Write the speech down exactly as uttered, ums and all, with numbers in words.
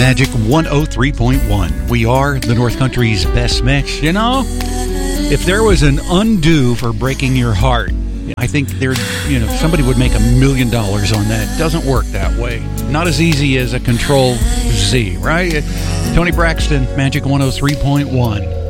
Magic one oh three point one. We are the North Country's best mix. You know, if there was an undo for breaking your heart, I think there, you know, somebody would make a million dollars on that. It doesn't work that way. Not as easy as a Control Z, right? Tony Braxton, Magic one oh three point one.